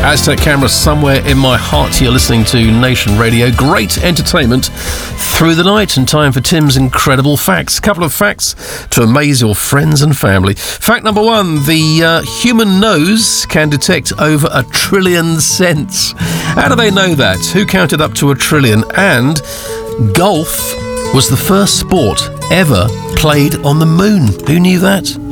Aztec Camera somewhere in my heart. You're listening to Nation Radio. Great entertainment through the night, and time for Tim's incredible facts. A couple of facts to amaze your friends and family. Fact number one, the human nose can detect over 1 trillion scents. How do they know that? Who counted up to 1 trillion? And golf was the first sport ever played on the moon. Who knew that?